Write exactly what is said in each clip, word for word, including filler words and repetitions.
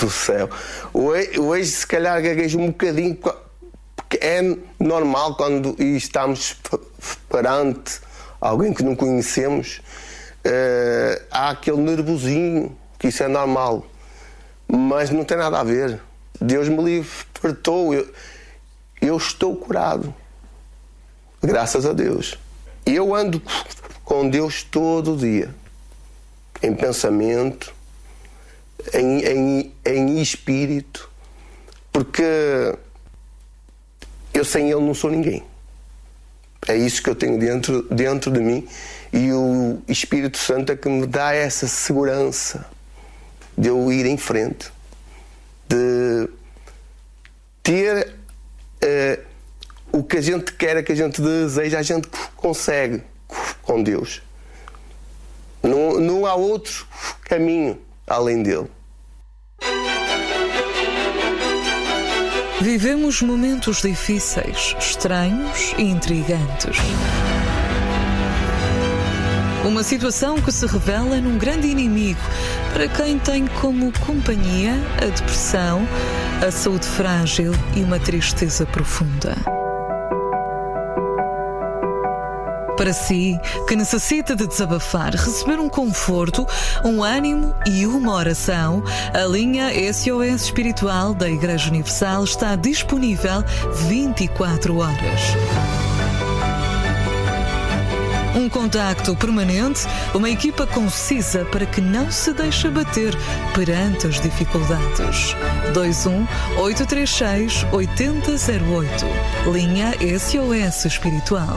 do céu. Hoje, hoje se calhar gaguejo um bocadinho, porque é normal quando estamos perante alguém que não conhecemos, uh, há aquele nervosinho, que isso é normal, mas não tem nada a ver. Deus me libertou, eu, eu estou curado, graças a Deus. Eu ando com Deus todo dia, em pensamento, em, em, em espírito, porque eu sem Ele não sou ninguém. É isso que eu tenho dentro, dentro de mim, e o Espírito Santo é que me dá essa segurança de eu ir em frente, de ter uh, o que a gente quer, o que a gente deseja, a gente consegue com Deus. Não, não há outro caminho além dele. Vivemos momentos difíceis, estranhos e intrigantes. Uma situação que se revela num grande inimigo para quem tem como companhia a depressão, a saúde frágil e uma tristeza profunda. Para si, que necessita de desabafar, receber um conforto, um ânimo e uma oração, a linha S O S Espiritual da Igreja Universal está disponível vinte e quatro horas. Um contacto permanente, uma equipa concisa para que não se deixe abater perante as dificuldades. dois um oito três seis oito zero zero oito. Linha S O S Espiritual.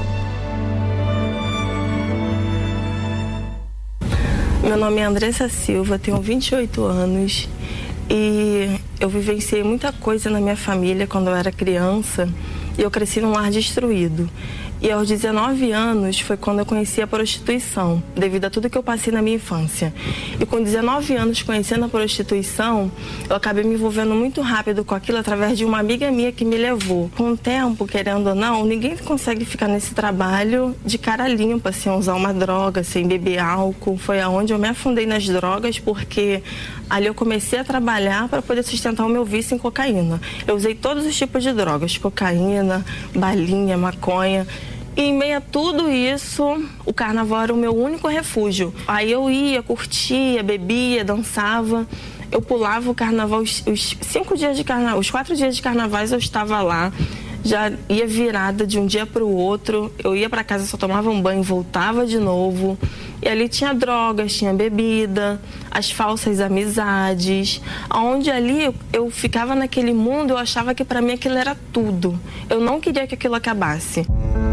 Meu nome é Andressa Silva, tenho vinte e oito anos e eu vivenciei muita coisa na minha família quando eu era criança e eu cresci num lar destruído. E aos dezenove anos foi quando eu conheci a prostituição, devido a tudo que eu passei na minha infância. E com dezenove anos conhecendo a prostituição, eu acabei me envolvendo muito rápido com aquilo através de uma amiga minha que me levou. Com o tempo, querendo ou não, ninguém consegue ficar nesse trabalho de cara limpa, sem usar uma droga, sem beber álcool. Foi aonde eu me afundei nas drogas, porque ali eu comecei a trabalhar para poder sustentar o meu vício em cocaína. Eu usei todos os tipos de drogas, cocaína, balinha, maconha. E em meio a tudo isso, o carnaval era o meu único refúgio. Aí eu ia, curtia, bebia, dançava. Eu pulava o carnaval, os, os cinco dias de carnaval, os quatro dias de carnavais eu estava lá. Já ia virada de um dia para o outro. Eu ia para casa, só tomava um banho, voltava de novo. E ali tinha drogas, tinha bebida, as falsas amizades. Onde ali eu, eu ficava naquele mundo, eu achava que para mim aquilo era tudo. Eu não queria que aquilo acabasse.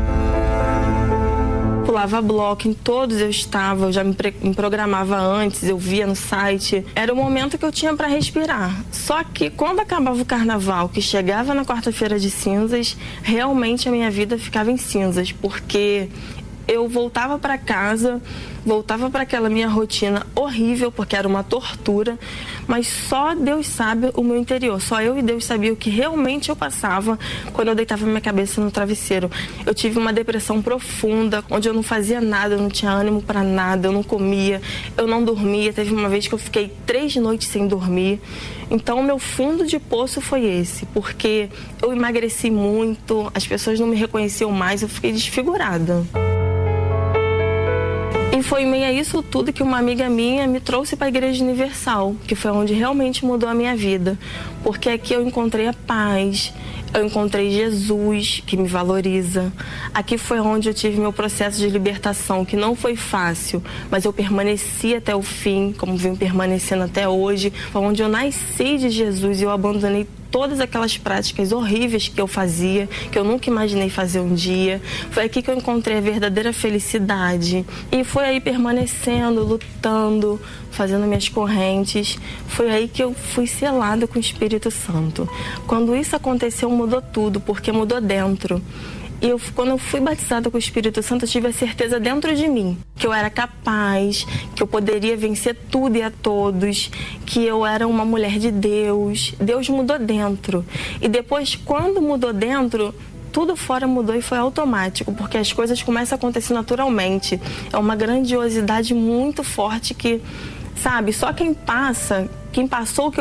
Pulava bloco, em todos eu estava, eu já me, me programava antes, eu via no site. Era o momento que eu tinha para respirar. Só que quando acabava o carnaval, que chegava na quarta-feira de cinzas, realmente a minha vida ficava em cinzas, porque eu voltava para casa, voltava para aquela minha rotina horrível, porque era uma tortura, mas só Deus sabe o meu interior, só eu e Deus sabia o que realmente eu passava quando eu deitava minha cabeça no travesseiro. Eu tive uma depressão profunda, onde eu não fazia nada, eu não tinha ânimo para nada, eu não comia, eu não dormia. Teve uma vez que eu fiquei três noites sem dormir. Então o meu fundo de poço foi esse, porque eu emagreci muito, as pessoas não me reconheciam mais, eu fiquei desfigurada. E foi em meio a isso tudo que uma amiga minha me trouxe para a Igreja Universal, que foi onde realmente mudou a minha vida. Porque aqui eu encontrei a paz, eu encontrei Jesus, que me valoriza. Aqui foi onde eu tive meu processo de libertação, que não foi fácil, mas eu permaneci até o fim, como venho permanecendo até hoje. Foi onde eu nasci de Jesus e eu abandonei todas aquelas práticas horríveis que eu fazia, que eu nunca imaginei fazer um dia. Foi aqui que eu encontrei a verdadeira felicidade. E foi aí permanecendo, lutando, fazendo minhas correntes. Foi aí que eu fui selada com o Espírito Santo. Quando isso aconteceu, mudou tudo, porque mudou dentro. E eu, quando eu fui batizada com o Espírito Santo, eu tive a certeza dentro de mim que eu era capaz, que eu poderia vencer tudo e a todos, que eu era uma mulher de Deus. Deus mudou dentro. E depois, quando mudou dentro, tudo fora mudou e foi automático, porque as coisas começam a acontecer naturalmente. É uma grandiosidade muito forte que, sabe, só quem passa, quem passou o que eu